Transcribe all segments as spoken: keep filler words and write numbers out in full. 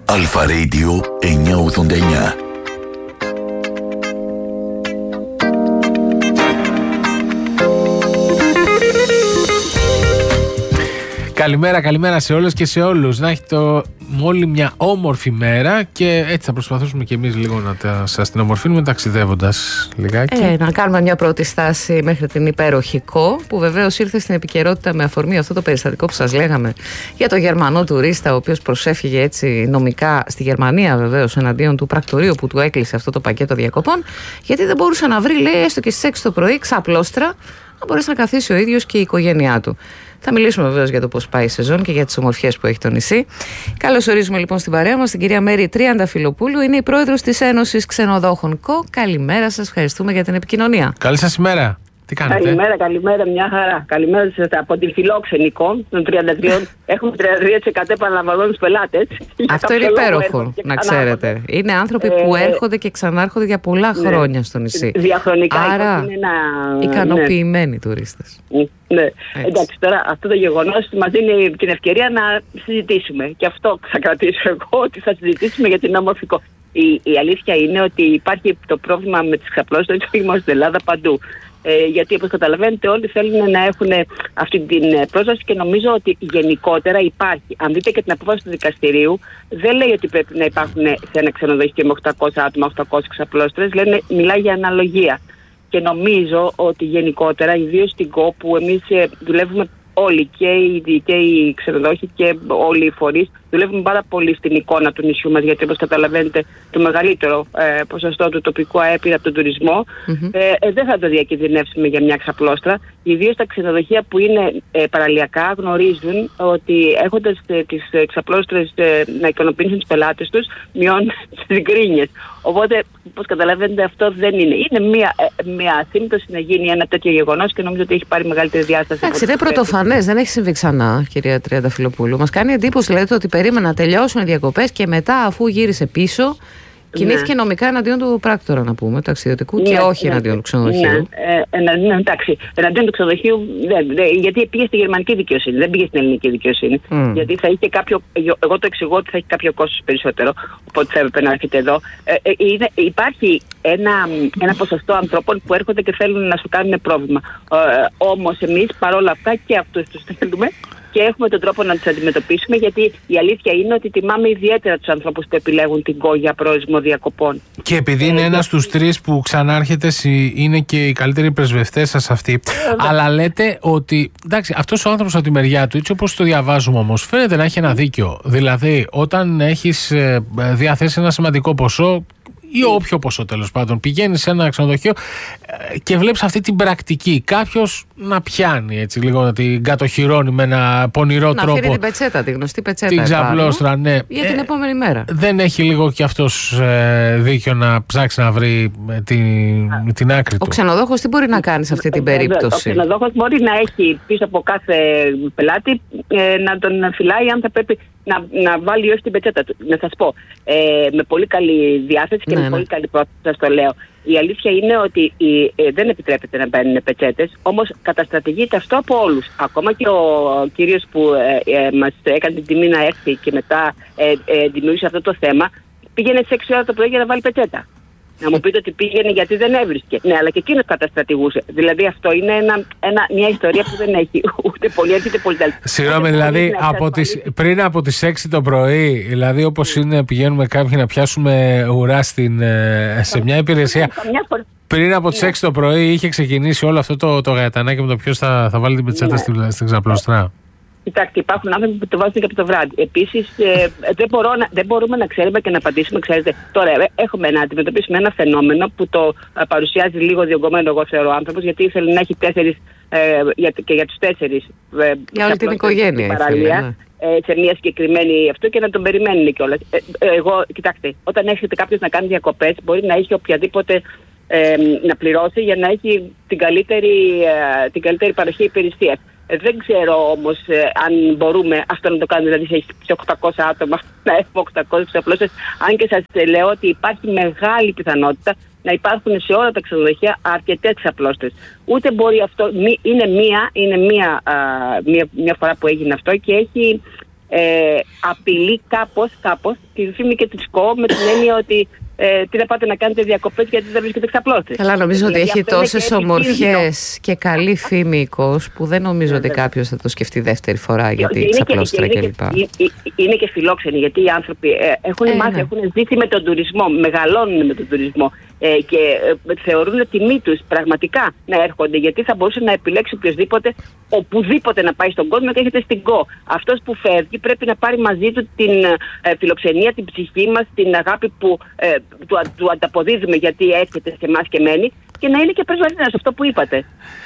Αλφα Radio εννιακόσια ογδόντα εννιά. Καλημέρα, καλημέρα σε όλες και σε όλους. Να έχετε όλοι μια όμορφη μέρα και έτσι θα προσπαθήσουμε και εμείς λίγο να τα, σας την ομορφύνουμε ταξιδεύοντας λιγάκι. Ε, να κάνουμε μια πρώτη στάση μέχρι την υπέροχη Κο, που βεβαίως ήρθε στην επικαιρότητα με αφορμή αυτό το περιστατικό που σας λέγαμε για το Γερμανό τουρίστα, ο οποίος προσέφυγε έτσι νομικά στη Γερμανία, βεβαίως εναντίον του πρακτορείου που του έκλεισε αυτό το πακέτο διακοπών, γιατί δεν μπορούσε να βρει, λέει, έστω και στις έξι το πρωί ξαπλώστρα να μπορέσει να καθίσει ο ίδιος και η οικογένειά του. Θα μιλήσουμε βεβαίως για το πώς πάει η σεζόν και για τις ομορφιές που έχει το νησί. Καλώς ορίζουμε λοιπόν στην παρέα μας την κυρία Μέρη Τριανταφυλοπούλου. Είναι η πρόεδρος της Ένωσης Ξενοδόχων ΚΟ. Καλημέρα σας, ευχαριστούμε για την επικοινωνία. Καλή σας ημέρα. Τι κάνετε? Καλημέρα, καλημέρα, μια χαρά. Καλημέρα σας από την φιλόξενη ΚΟ των τριάντα τρία. Έχουμε τριάντα τρία τοις εκατό επαναλαμβανόμενους πελάτες. Αυτό είναι υπέροχο, να ξέρετε. Είναι άνθρωποι ε, που έρχονται και ξανάρχονται για πολλά ναι, χρόνια στο νησί. Διαχρονικά. Άρα, είναι ένα, ικανοποιημένοι ναι. τουρίστες. Ναι, εντάξει, τώρα αυτό το γεγονός μας δίνει την ευκαιρία να συζητήσουμε. Και αυτό θα κρατήσω εγώ, ότι θα συζητήσουμε για την όμορφη Κο. Η, η αλήθεια είναι ότι υπάρχει το πρόβλημα με τις ξαπλώσεις, όχι μόνο στην Ελλάδα, παντού. Ε, γιατί όπως καταλαβαίνετε όλοι θέλουν να έχουν αυτή την πρόσβαση και νομίζω ότι γενικότερα υπάρχει. Αν δείτε και την απόφαση του δικαστηρίου, δεν λέει ότι πρέπει να υπάρχουν σε ένα ξενοδοχείο με οκτακόσια άτομα, οκτακόσιες ξαπλώστρες, λένε, μιλάει για αναλογία. Και νομίζω ότι γενικότερα, ιδίως στην ΚΟ, που εμείς δουλεύουμε όλοι, και οι, και οι ξενοδόχοι και όλοι οι φορείς, δουλεύουμε πάρα πολύ στην εικόνα του νησιού μας, γιατί όπως καταλαβαίνετε το μεγαλύτερο ε, ποσοστό του τοπικού ΑΕΠ είναι από τον τουρισμό. Mm-hmm. Ε, ε, δεν θα το διακινδυνεύσουμε για μια ξαπλώστρα. Ιδίως τα ξενοδοχεία που είναι ε, παραλιακά γνωρίζουν ότι έχοντας ε, τις ε, ξαπλώστρες ε, να ικανοποιήσουν τους πελάτες τους, μειώνουν τις γκρίνιες. Οπότε, όπως καταλαβαίνετε, αυτό δεν είναι. Είναι μια, ε, μια ασύμπτωση να γίνει ένα τέτοιο γεγονός και νομίζω ότι έχει πάρει μεγαλύτερη διάσταση. Εντάξει, είναι πρωτοφανές, δεν έχει συμβεί ξανά, κυρία Τριανταφυλοπούλου. Μας κάνει εντύπωση, λέτε, ότι περίμενα να τελειώσουν οι διακοπές και μετά, αφού γύρισε πίσω, κινήθηκε ναι. νομικά εναντίον του πράκτορα, να πούμε, ταξιδιωτικού ναι, και όχι ναι, εναντίον του ξενοδοχείου. Ναι, ε, ναι, εντάξει. Εναντίον του ξενοδοχείου, δεν, δε, γιατί πήγε στη γερμανική δικαιοσύνη, δεν πήγε στην ελληνική δικαιοσύνη. Mm. Γιατί θα είχε κάποιο. Εγώ το εξηγώ ότι θα έχει κάποιο κόστος περισσότερο, οπότε θα έπρεπε να έρχεται εδώ. Ε, ε, είναι, υπάρχει ένα, ένα ποσοστό ανθρώπων που έρχονται και θέλουν να σου κάνουν πρόβλημα. Ε, Όμως εμείς παρόλα αυτά και αυτούς τους θέλουμε. Και έχουμε τον τρόπο να τους αντιμετωπίσουμε, γιατί η αλήθεια είναι ότι τιμάμε ιδιαίτερα τους ανθρώπους που επιλέγουν την ΚΟ για προορισμό διακοπών. Και επειδή είναι ε, ένας στους τρεις που ξανάρχεται, είναι και οι καλύτεροι πρεσβευτές σας αυτοί. Ε, Αλλά λέτε ότι, εντάξει, αυτός ο άνθρωπος από τη μεριά του, έτσι όπως το διαβάζουμε όμως, φαίνεται να έχει ένα δίκιο. Δηλαδή, όταν έχεις διαθέσει ένα σημαντικό ποσό, ή όποιο ποσό τέλος πάντων, πηγαίνεις σε ένα ξενοδοχείο και βλέπεις αυτή την πρακτική. Κάποιος να πιάνει έτσι λίγο, να την κατοχυρώνει με ένα πονηρό να τρόπο. Να αφήνει την πετσέτα, τη γνωστή πετσέτα. Την ξαπλώστρα, ναι. Για την ε, επόμενη μέρα. Δεν έχει λίγο κι αυτός ε, δίκιο να ψάξει να βρει την, την άκρη του? Ο ξενοδόχος τι μπορεί να κάνει σε αυτή την περίπτωση? Ο ξενοδόχος μπορεί να έχει πίσω από κάθε πελάτη ε, να τον φυλάει αν θα πρέπει να, να βάλει όχι την πετσέτα του. Να σας πω, ε, με πολύ καλή διάθεση και ναι, με ναι. πολύ καλή πρόθεση σας το λέω. Η αλήθεια είναι ότι η, ε, δεν επιτρέπεται να μπαίνουν πετσέτες, όμως καταστρατηγείται αυτό από όλους. Ακόμα και ο κύριος που ε, ε, μας έκανε την τιμή να έρθει και μετά ε, ε, δημιούργησε αυτό το θέμα, πήγαινε σε έξι ώρα το πρωί για να βάλει πετσέτα. Να μου πείτε ότι πήγαινε γιατί δεν έβρισκε. Ναι, αλλά και εκείνος καταστρατηγούσε. Δηλαδή αυτό είναι ένα, ένα, μια ιστορία που δεν έχει ούτε πολύ αρχή ούτε πολύ τέλη. Συγγνώμη, δηλαδή από τις, πριν από τις έξι το πρωί, δηλαδή όπως είναι πηγαίνουμε κάποιοι να πιάσουμε ουρά στην, σε μια υπηρεσία. Πριν από τις έξι το πρωί είχε ξεκινήσει όλο αυτό το, το γαϊτανάκι με το ποιος θα, θα βάλει την πετσέτα ναι. στην, στην ξαπλώστρα. Κοιτάξτε, υπάρχουν άνθρωποι που το βάζουν και από το βράδυ. Επίσης, ε, δεν, μπορώ να, δεν μπορούμε να ξέρουμε και να απαντήσουμε. Ξέρετε, τώρα ε, έχουμε να αντιμετωπίσουμε ένα φαινόμενο που το ε, παρουσιάζει λίγο διωγγωμένο, εγώ θεωρώ, άνθρωπος, γιατί ήθελε να έχει τέσσερις ε, για, και για τους τέσσερις. Ε, για όλη την οικογένεια. Παραλία, ήθελε, ναι. ε, σε μια συγκεκριμένη αυτό και να τον περιμένουν κιόλας. Ε, ε, εγώ, κοιτάξτε, όταν έρχεται κάποιος να κάνει διακοπές, μπορεί να έχει οποιαδήποτε. Ε, να πληρώσει για να έχει την καλύτερη, ε, την καλύτερη παροχή υπηρεσίας. Ε, δεν ξέρω όμως ε, αν μπορούμε αυτό να το κάνουμε, δηλαδή σε οκτακόσια άτομα να έχουμε οκτακόσιες ξαπλώσεις, αν και σας λέω ότι υπάρχει μεγάλη πιθανότητα να υπάρχουν σε όλα τα ξενοδοχεία αρκετές ξαπλώστες. Ούτε μπορεί αυτό, είναι μία, είναι μία, α, μία, μία φορά που έγινε αυτό και έχει ε, απειλεί κάπως, κάπως τη φήμη και τη ΣΚΟ, με την έννοια ότι ε, τι να πάτε να κάνετε διακοπές γιατί δεν βρίσκεται εξαπλώστρες. Καλά, νομίζω δηλαδή, ότι έχει τόσες ομορφιές και καλή αυτό. φήμη η ΚΟΣ που δεν νομίζω ότι κάποιος θα το σκεφτεί δεύτερη φορά για την εξαπλώστρα κλπ. Είναι και φιλόξενοι, γιατί οι άνθρωποι ε, έχουν ε, μάθει, ναι. έχουν ζήσει με τον τουρισμό, μεγαλώνουν με τον τουρισμό ε, και ε, θεωρούν τιμή τους πραγματικά να έρχονται, γιατί θα μπορούσε να επιλέξει οποιοδήποτε οπουδήποτε να πάει στον κόσμο και έχετε στην ΚΟ. Αυτός που φεύγει πρέπει να πάρει μαζί του την ε, φιλοξενία, την ψυχή μας, την αγάπη που ε, του, του ανταποδίδουμε γιατί έρχεται σε εμάς και μένει, και να είναι και πρεσβευτικός, αυτό που είπατε.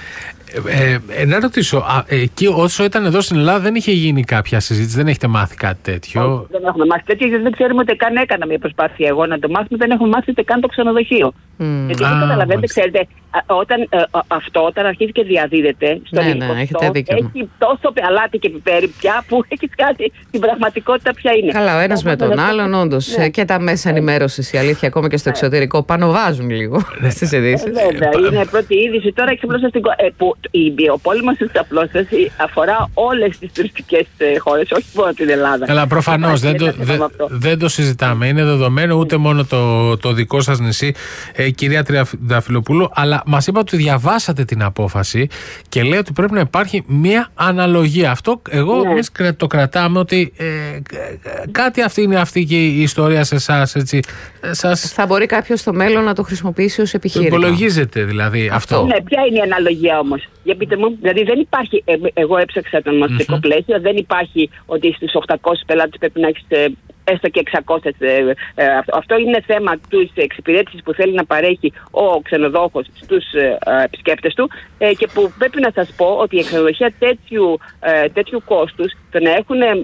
Ε, ε, να ρωτήσω, α, εκεί όσο ήταν εδώ στην Ελλάδα δεν είχε γίνει κάποια συζήτηση, δεν έχετε μάθει κάτι τέτοιο? Όχι, δεν έχουμε μάθει τέτοιο, γιατί δεν ξέρουμε ούτε καν έκανα μια προσπάθεια εγώ να το μάθουμε, δεν έχουμε μάθει ούτε καν το ξενοδοχείο. Mm. Γιατί δεν καταλαβαίνετε, ξέρετε, όταν, ε, αυτό όταν αρχίζει και διαδίδεται στο ναι, ναι, έχει τόσο αλάτι και πιπέρι πια που έχει κάτι την πραγματικότητα ποια είναι. Καλά, ο ένας με τον άλλον, όντως. Ναι. Και τα μέσα ενημέρωσης, η αλήθεια, ακόμα και στο ναι. εξωτερικό, πανοβάζουν λίγο στις ειδήσεις. Βέβαια, είναι πρώτη είδηση τώρα εξαπλώστρα στην που ο πόλεμος της εξαπλώστρας αφορά όλες τις τουριστικές χώρες, όχι μόνο την Ελλάδα. Καλά, προφανώς δεν, το, δε, δεν το συζητάμε. Είναι δεδομένο, ούτε μόνο το, το δικό σας νησί, ε, κυρία Τριανταφυλοπούλου, αλλά μας είπατε ότι διαβάσατε την απόφαση και λέει ότι πρέπει να υπάρχει μια αναλογία. Αυτό εγώ ναι. εμείς το κρατάμε ότι ε, κάτι αυτή είναι αυτή και η ιστορία σε εσάς. Έτσι, σας... Θα μπορεί κάποιος στο μέλλον να το χρησιμοποιήσει ως επιχείρημα. Υπολογίζεται δηλαδή αυτό. αυτό. Ναι, ποια είναι η αναλογία όμως? Για πείτε μου, δηλαδή δεν υπάρχει, ε, εγώ έψαξα το νομοθετικό mm-hmm. πλαίσιο, δεν υπάρχει ότι στους οκτακόσιους πελάτες πρέπει να έχεις ε, έστω και εξακόσιες. Ε, ε, αυτό είναι θέμα της εξυπηρέτησης που θέλει να παρέχει ο ξενοδόχος στους ε, επισκέπτες του ε, και που πρέπει να σας πω ότι η ξενοδοχεία τέτοιου, ε, τέτοιου κόστους το να έχουν, ε,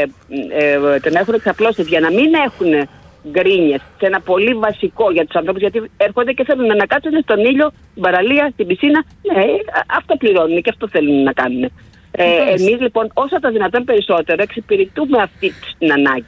ε, το να έχουν εξαπλώσεις για να μην έχουν γκρίνιες σε ένα πολύ βασικό για τους ανθρώπους, γιατί έρχονται και θέλουν να κάτσουν στον ήλιο, στην παραλία, στην πισίνα. Ναι, αυτό πληρώνουν και αυτό θέλουν να κάνουν. Ε, εμείς λοιπόν όσο το δυνατόν περισσότερο εξυπηρετούμε αυτή την ανάγκη.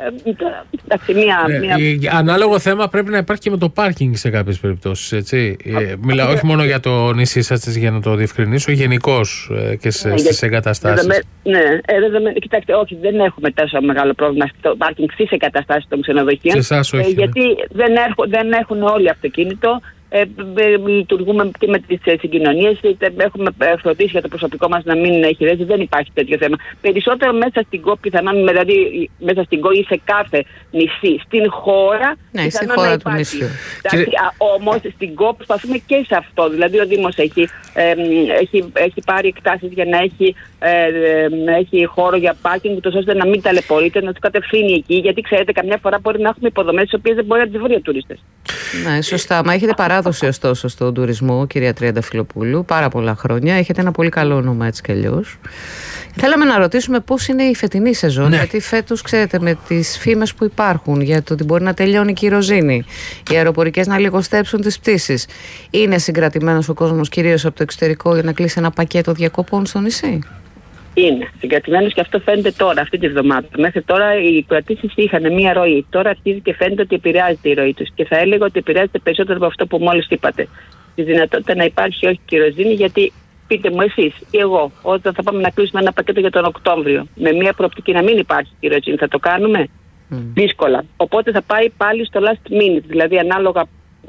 Ε, μια, ναι, μια... Ανάλογο θέμα πρέπει να υπάρχει και με το πάρκινγκ σε κάποιες περιπτώσεις. Έτσι. Ε, μιλάω όχι μόνο για το νησί σας, για να το διευκρινίσω, γενικώς ε, και σε, ναι, στις εγκαταστάσεις. Δεδομε, ναι, ε, δεδομε, κοιτάξτε, όχι, δεν έχουμε τόσο μεγάλο πρόβλημα στο πάρκινγκ στις εγκαταστάσεις των ξενοδοχείων. Εσάς, όχι, ε, γιατί ναι. δεν, έρχο, δεν έχουν όλοι αυτοκίνητο. Ε, λειτουργούμε και με τις ε, συγκοινωνίες, έχουμε φροντίσει για το προσωπικό μας να μην έχει ρέζει, δεν υπάρχει τέτοιο θέμα. Περισσότερο μέσα στην ΚΟ, πιθανόν, δηλαδή μέσα στην ΚΟ ή σε κάθε νησί, στην χώρα, ναι, στη χώρα του νησιού. Και... Όμως στην ΚΟ προσπαθούμε και σε αυτό, δηλαδή ο Δήμος έχει, ε, έχει, έχει πάρει εκτάσεις για να έχει, ε, να έχει χώρο για πάρκινγκ, ώστε να μην ταλαιπωρείται, να τους κατευθύνει εκεί, γιατί ξέρετε καμιά φορά μπορεί να έχουμε υποδομές τις οποίες δεν μπορεί να τις βρει ο τουρίστες. Ναι, σωστά. Μα έχετε παράδοση ωστόσο στον τουρισμό, κυρία Τριανταφυλοπούλου, πάρα πολλά χρόνια. Έχετε ένα πολύ καλό όνομα έτσι κι αλλιώς. Θέλαμε να ρωτήσουμε πώς είναι η φετινή σεζόν, ναι. γιατί φέτος, ξέρετε, με τις φήμες που υπάρχουν για το ότι μπορεί να τελειώνει η κυροζήνη, οι αεροπορικές να λιγοστέψουν τις πτήσεις, είναι συγκρατημένος ο κόσμος κυρίως από το εξωτερικό για να κλείσει ένα πακέτο διακοπών στο νησί? Είναι συγκρατημένος και αυτό φαίνεται τώρα, αυτή τη βδομάδα. Μέχρι τώρα οι κρατήσεις είχαν μία ροή. Τώρα αρχίζει και φαίνεται ότι επηρεάζεται η ροή τους. Και θα έλεγα ότι επηρεάζεται περισσότερο από αυτό που μόλις είπατε. Τη δυνατότητα να υπάρχει όχι κυροζήνη, γιατί πείτε μου εσείς ή εγώ, όταν θα πάμε να κλείσουμε ένα πακέτο για τον Οκτώβριο, με μία προοπτική να μην υπάρχει κυροζήνη, θα το κάνουμε? Mm. Δύσκολα. Οπότε θα πάει πάλι στο last minute, δηλαδή ανάλογα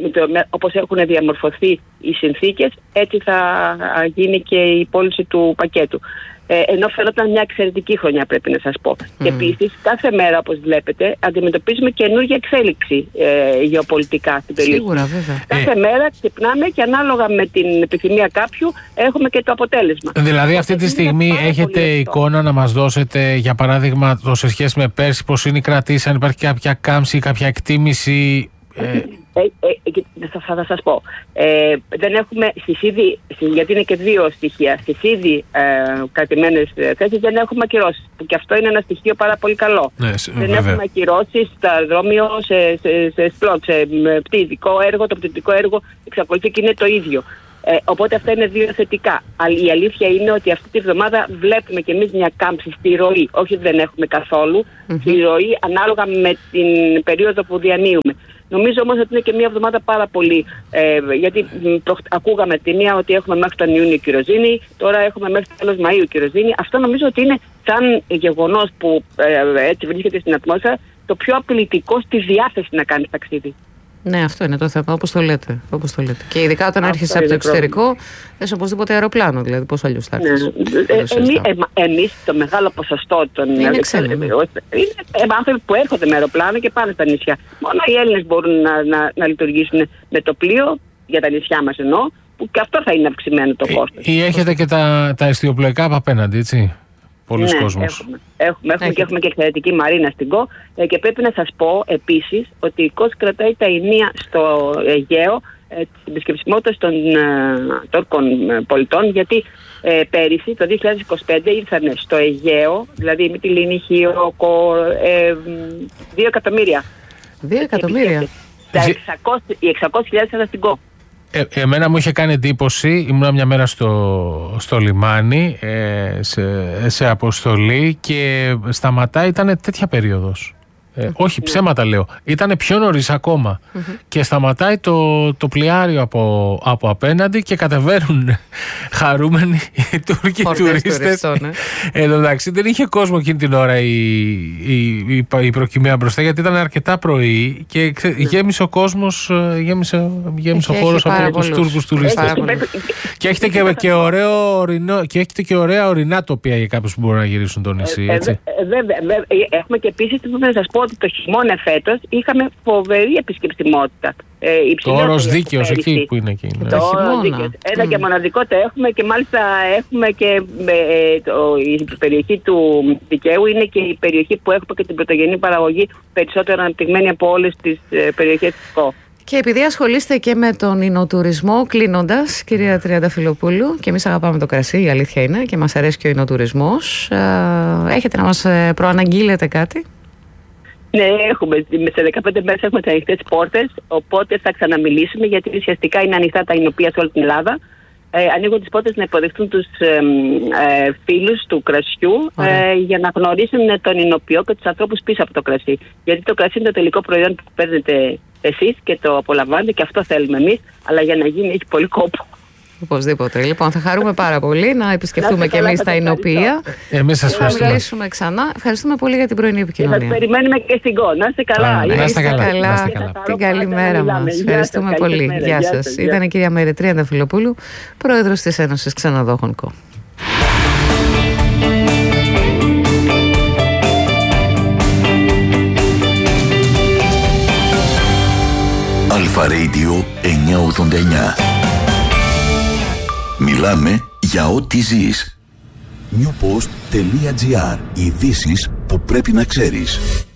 όπως έχουν διαμορφωθεί οι συνθήκες, έτσι θα γίνει και η πώληση του πακέτου. Ε, ενώ φαινόταν μια εξαιρετική χρονιά, πρέπει να σας πω. Mm. Και επίσης, κάθε μέρα, όπως βλέπετε, αντιμετωπίζουμε καινούργια εξέλιξη ε, γεωπολιτικά στην περιοχή. Σίγουρα, βέβαια. Κάθε ε. μέρα ξυπνάμε και ανάλογα με την επιθυμία κάποιου έχουμε και το αποτέλεσμα. Δηλαδή, αυτή τη στιγμή έχετε εικόνα να μας δώσετε, για παράδειγμα, το σε σχέση με πέρσι, πώς είναι οι κρατήσεις, αν υπάρχει κάποια κάμψη, κάποια εκτίμηση. Ε, ε, ε, θα, θα σας πω. Ε, δεν έχουμε στις ήδη, γιατί είναι και δύο στοιχεία. Στις ήδη ε, κρατημένες θέσεις δεν έχουμε ακυρώσεις. Και αυτό είναι ένα στοιχείο πάρα πολύ καλό. Ναι, δεν βέβαια. Έχουμε ακυρώσεις στο αεροδρόμιο, σε, σε, σε σπλότ, σε πτυτικό έργο. Το πτυτικό έργο εξακολουθεί και είναι το ίδιο. Ε, οπότε αυτά είναι δύο θετικά. Αλλά η αλήθεια είναι ότι αυτή τη βδομάδα βλέπουμε κι εμείς μια κάμψη στη ροή. Όχι ότι δεν έχουμε καθόλου. Mm-hmm. Στη ροή ανάλογα με την περίοδο που διανύουμε. Νομίζω όμως ότι είναι και μια εβδομάδα πάρα πολύ. Ε, γιατί προ, ακούγαμε τη μία ότι έχουμε μέχρι τον Ιούνιο κυροζήνη, τώρα έχουμε μέχρι το τέλος Μαΐου κυροζήνη. Αυτό νομίζω ότι είναι σαν γεγονός που ε, έτσι βρίσκεται στην ατμόσφαιρα το πιο απειλητικό στη διάθεση να κάνει ταξίδι. Ναι, αυτό είναι το θέμα, όπως το λέτε. Όπως το λέτε. Και ειδικά όταν έρχεσαι από το εξωτερικό, θες οπωσδήποτε αεροπλάνο, δηλαδή πώς αλλιώς θα έρθεις. Ναι. Ε, εμείς, ε, εμείς το μεγάλο ποσοστό των είναι ξένοι. Είναι άνθρωποι που έρχονται με αεροπλάνο και πάνε στα νησιά. Μόνο οι Έλληνες μπορούν να, να, να λειτουργήσουν με το πλοίο, για τα νησιά μας εννοώ, που και αυτό θα είναι αυξημένο το κόστος. Ή έχετε και τα, τα εστιοπλοϊκά από απέναντι, έτσι. Πολλοί ναι, κόσμος. Έχουμε, έχουμε, έχουμε, και έχουμε και εξαιρετική μαρίνα στην ΚΟ. Ε, και πρέπει να σας πω επίσης ότι η ΚΟ κρατάει τα ενία στο Αιγαίο ε, της επισκεψιμότητας των ε, Τούρκων ε, πολιτών, γιατί ε, πέρυσι το δύο χιλιάδες είκοσι πέντε ήρθαν στο Αιγαίο, δηλαδή με τη Λίνη, Χίο, Κο, ε, δύο εκατομμύρια. Δύο εκατομμύρια. Οι εξακόσιες χιλιάδες ήταν στην ΚΟ. Ε, εμένα μου είχε κάνει εντύπωση, ήμουν μια μέρα στο, στο λιμάνι ε, σε, σε αποστολή και σταματάει, ήταν τέτοια περίοδος. Ε, όχι, ψέματα λέω. Ήταν πιο νωρίς ακόμα. Mm-hmm. Και σταματάει το, το πλοιάριο από, από απέναντι και κατεβαίνουν χαρούμενοι οι Τούρκοι τουρίστες. Ναι. Ε, εντάξει, δεν είχε κόσμο εκείνη την ώρα η, η, η, η προκυμαία μπροστά, γιατί ήταν αρκετά πρωί και mm. γέμισε ο κόσμος, γέμισε, γέμισε ο χώρος από τους Τούρκους τουρίστες. Και έχετε και, και, ωραίο ορεινό, και έχετε και ωραία ορεινά τοπία για κάποιους που μπορούν να γυρίσουν το νησί. Έτσι. Ε, ε, βέβαια, βέβαια, έχουμε και επίσης, να σας πω ότι το χειμώνα φέτος είχαμε φοβερή επισκεψιμότητα. Ε, το όρος δίκαιος εκεί που είναι εκεί. Ναι. Το όρος δίκαιος. Ένα mm. και μοναδικό το έχουμε και μάλιστα έχουμε και ε, το, η περιοχή του δικαίου είναι και η περιοχή που έχουμε και την πρωτογενή παραγωγή περισσότερο αναπτυγμένη από όλες τις ε, περιοχές της ΚΟ. Και επειδή ασχολείστε και με τον εινοτουρισμό, κλείνοντας, κυρία Τριανταφυλοπούλου, και εμείς αγαπάμε το κρασί, η αλήθεια είναι, και μας αρέσει και ο εινοτουρισμός, ε, έχετε να μας προαναγγείλετε κάτι? Ναι, έχουμε. Σε δεκαπέντε μέρες έχουμε τις ανοιχτές πόρτες, οπότε θα ξαναμιλήσουμε, γιατί ουσιαστικά είναι ανοιχτά τα εινοπία σε όλη την Ελλάδα. Ε, ανοίγουν τις πόρτες να υποδεχτούν τους ε, ε, φίλους του κρασιού ε, για να γνωρίσουν τον εινοποιό και τους ανθρώπους πίσω από το κρασί. Γιατί το κρασί είναι το τελικό προϊόν που παίρνετε εσείς και το απολαμβάνετε και αυτό θέλουμε εμείς, αλλά για να γίνει έχει πολύ κόπο. Οπωσδήποτε. Λοιπόν, θα χαρούμε πάρα πολύ να επισκεφτούμε και εμείς τα εινοπία. Εμείς σας ευχαριστούμε. Θα μιλήσουμε ξανά. Ευχαριστούμε πολύ για την πρωινή επικοινωνία. Και σας περιμένουμε και στην ΚΟ. Να είστε καλά. Να είστε καλά. καλά. καλά. Την καλή μέρα μας. Ευχαριστούμε πολύ. Γεια σας. Ήταν η κυρία Μέρη Τριανταφυλοπούλου, πρόεδρος της Ένωσης Ξενοδόχων ΚΟ. Αλφα Radio εννιακόσια ογδόντα εννιά. Μιλάμε για ό,τι ζεις. newpost.gr. Ειδήσεις που πρέπει να ξέρεις.